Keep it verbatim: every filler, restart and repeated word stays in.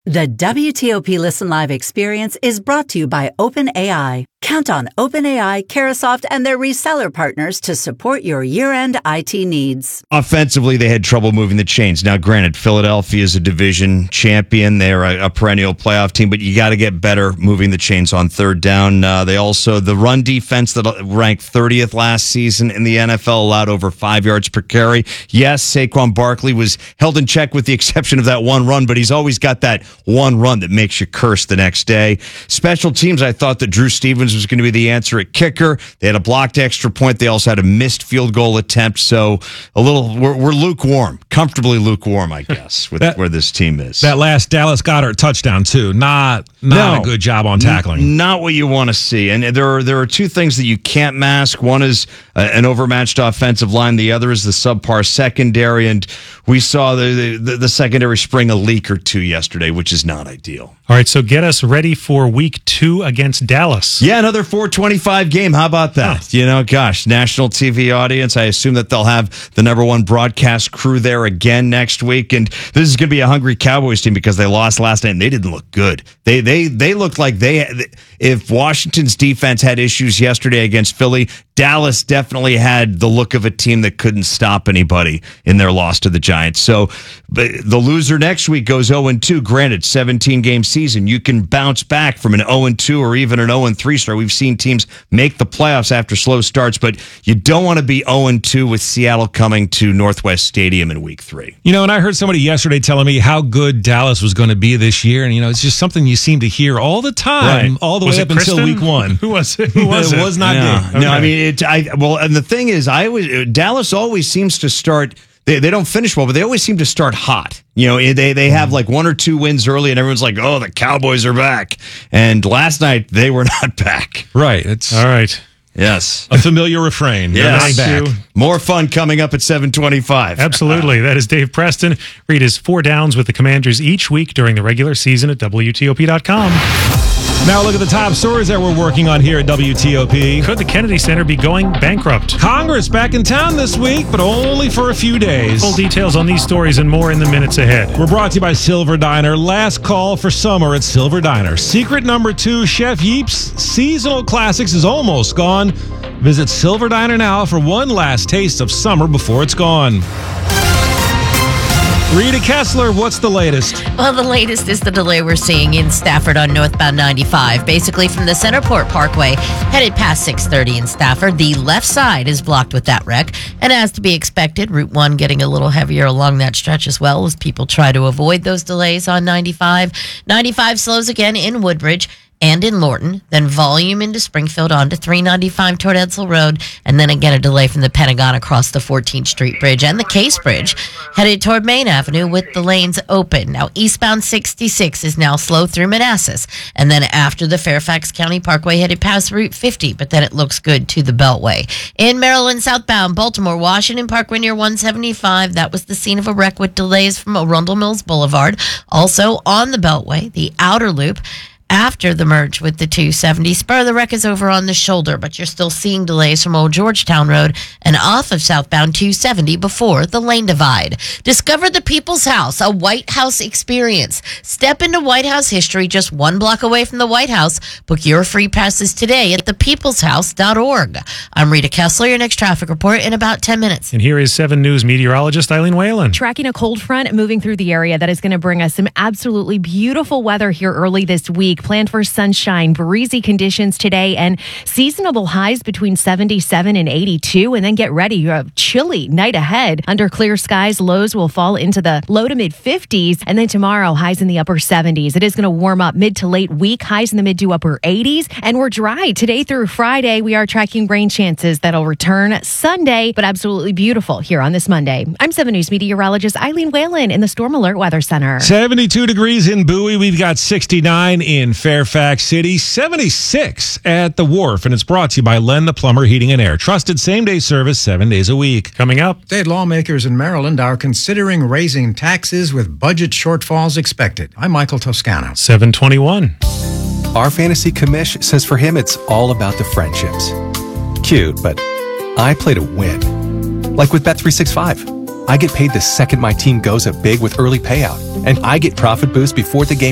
The W T O P Listen Live experience is brought to you by OpenAI. Count on OpenAI, Carahsoft, and their reseller partners to support your year-end I T needs. Offensively, they had trouble moving the chains. Now, granted, Philadelphia is a division champion. They're a, a perennial playoff team, but you got to get better moving the chains on third down. Uh, they also, the run defense that ranked thirtieth last season in the N F L allowed over five yards per carry. Yes, Saquon Barkley was held in check with the exception of that one run, but he's always got that one run that makes you curse the next day. Special teams, I thought that Drew Stevens was going to be the answer at kicker. They had a blocked extra point. They also had a missed field goal attempt. So a little, we're, we're lukewarm, comfortably lukewarm, I guess, with that, where this team is. That last Dallas Goedert touchdown too, not not no, a good job on tackling. N- not what you want to see. And there are there are two things that you can't mask. One is uh, an overmatched offensive line. The other is the subpar secondary. And we saw the, the the secondary spring a leak or two yesterday, which is not ideal. All right, so get us ready for week two against Dallas. Yeah, another four twenty-five game. How about that? Oh. You know, gosh, national T V audience. I assume that they'll have the number one broadcast crew there again next week. And this is going to be a hungry Cowboys team because they lost last night and they didn't look good. They they they looked like they, if Washington's defense had issues yesterday against Philly, Dallas definitely had the look of a team that couldn't stop anybody in their loss to the Giants. So but the loser next week goes oh and two. Granted, seventeen-game season. You can bounce back from an oh and two or even an oh and three start. We've seen teams make the playoffs after slow starts, but you don't want to be oh and two with Seattle coming to Northwest Stadium in week three. You know, and I heard somebody yesterday telling me how good Dallas was going to be this year, and, you know, it's just something you seem to hear all the time, right. all the was way up Kristen? until week one. Who was it? Who was it? It was not no, me. No, okay. I mean, it, I, well, and the thing is, I was, Dallas always seems to start... They they don't finish well, but they always seem to start hot. You know, they they have like one or two wins early, and everyone's like, "Oh, the Cowboys are back." And last night they were not back. Right. It's all right. Yes, a familiar refrain. Yes, back. More fun coming up at seven twenty-five. Absolutely. That is Dave Preston. Read his four downs with the Commanders each week during the regular season at W T O P dot com. Now look at the top stories that we're working on here at W T O P. Could the Kennedy Center be going bankrupt? Congress back in town this week, but only for a few days. Full details on these stories and more in the minutes ahead. We're brought to you by Silver Diner. Last call for summer at Silver Diner. Secret number two, Chef Yeep's Seasonal Classics is almost gone. Visit Silver Diner now for one last taste of summer before it's gone. Rita Kessler, what's the latest? Well, the latest is the delay we're seeing in Stafford on northbound ninety-five. Basically from the Centerport Parkway, headed past six thirty in Stafford. The left side is blocked with that wreck. And as to be expected, Route one getting a little heavier along that stretch as well as people try to avoid those delays on ninety-five. ninety-five slows again in Woodbridge and in Lorton, then volume into Springfield onto three ninety-five toward Edsel Road, and then again a delay from the Pentagon across the fourteenth Street Bridge and the Case Bridge, headed toward Main Avenue with the lanes open. Now, eastbound sixty-six is now slow through Manassas, and then after the Fairfax County Parkway headed past Route fifty, but then it looks good to the Beltway. In Maryland, southbound Baltimore, Washington Parkway near one seventy-five, that was the scene of a wreck with delays from Arundel Mills Boulevard. Also on the Beltway, the outer loop, after the merge with the two seventy. Spur, the wreck is over on the shoulder, but you're still seeing delays from Old Georgetown Road and off of southbound two seventy before the lane divide. Discover the People's House, a White House experience. Step into White House history just one block away from the White House. Book your free passes today at the peoples house dot org. I'm Rita Kessler, your next traffic report in about ten minutes. And here is seven News meteorologist Eileen Whalen. Tracking a cold front moving through the area that is going to bring us some absolutely beautiful weather here early this week. Plan for sunshine, breezy conditions today, and seasonable highs between seventy-seven and eighty-two. And then get ready. You have a chilly night ahead. Under clear skies, lows will fall into the low to mid fifties. And then tomorrow, highs in the upper seventies. It is going to warm up mid to late week, highs in the mid to upper eighties. And we're dry today through Friday. We are tracking rain chances that'll return Sunday, but absolutely beautiful here on this Monday. I'm seven News meteorologist Eileen Whalen in the Storm Alert Weather Center. seventy-two degrees in Bowie. We've got sixty-nine in Fairfax City, seventy-six at the Wharf, and it's brought to you by Len the Plumber Heating and Air. Trusted same-day service seven days a week. Coming up, state lawmakers in Maryland are considering raising taxes with budget shortfalls expected. I'm Michael Toscano. seven twenty-one. Our fantasy commish says for him it's all about the friendships. Cute, but I play to win. Like with Bet three sixty-five. I get paid the second my team goes up big with early payout, and I get profit boost before the game